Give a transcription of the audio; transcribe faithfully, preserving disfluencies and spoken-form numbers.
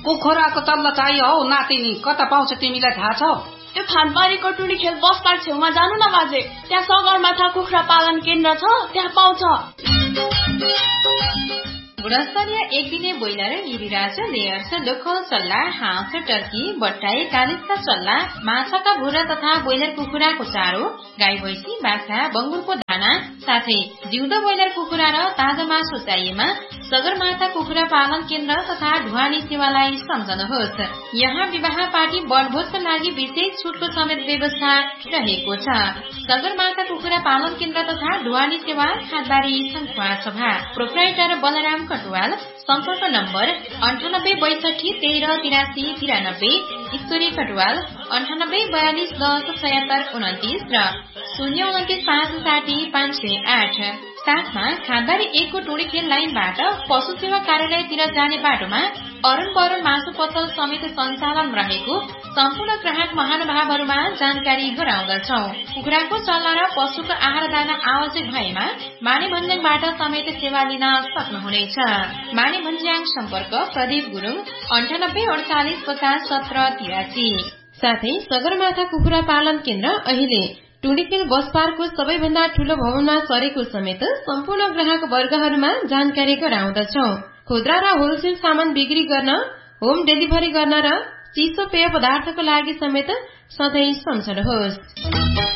कुखुराको तल्लो चाहियो हौ नातिनी, कता पाउँछ तिमीलाई थाहा छ? त्यो खानबारीको टुडी खेल बस पार्क छेउमा जानु न बाजे, त्यहाँ सगरमाथा कुखुरा पालन केन्द्र छ, त्यहाँ पाउँछ। गुणस्तरीय एक दिने ब्रोइलर, गिरिराज, लेयर्स, लोकल चल्ला, हाँस, टर्की, बट्टाई, कालिजका चल्ला, माछाका भुरा तथा ब्रोइलर कुखुराको चारो, गाई भैँसी, बाख्रा, बंगुरको दाना साथै जिउँदो ब्रोइलर कुखुरा र ताजा मासु चाहिएमा सगरमाथा कुखुरा पालन केन्द्र तथा ढुवानी सेवालाई सम्झनुहोस्। यहाँ विवाह पार्टी वनभोजका लागि विशेष छुटको समेत व्यवस्था रहेको छ। सगरमाथा कुखुरा पालन केन्द्र तथा ढुवानी सेवा, खादबारी, सङ्खुवा सभा। प्रोप्राइटर बलराम कटुवाल। सम्पर्क नम्बर अन्ठानब्बे बैसठी तेह्र तिरासी तिरानब्बे। ईश्वरी कटुवाल अन्ठानब्बे बयालिस दस छयत्तर उन्तिस र शून्य उन्तिस पाँच साठी पाँच सय आठ। साथमा खादबारी एकको टोडी खेल लाइनबाट पशु सेवा कार्यालयतिर जाने बाटोमा अरुण बरुण मासु पसल समेत सञ्चालन रहेको सम्पूर्ण ग्राहक महानुभावहरूमा जानकारी गराउँदछौ। कुखुराको चल्ला र पशुको आहार दाना आवश्यक भएमा माने भन्ज्याङबाट समेत सेवा लिन सक्नुहुनेछ। माने भन्ज्याङ सम्पर्क प्रदीप गुरुङ अन्ठानब्बे अडचालिस पचास सत्र तिरासी। साथै सगरमाथा कुखुरा पालन केन्द्र अहिले टुडीखेल बस पार्कको सबैभन्दा ठूलो भवनमा सरेको समेत सम्पूर्ण ग्राहक वर्गहरूमा जानकारी गराउँदछौ। खुद्रा र होलसेल सामान बिक्री गर्न, होम डेलिभरी गर्न र चिसो पेय पदार्थको लागि समेत सधैँ सम्झनुहोस्।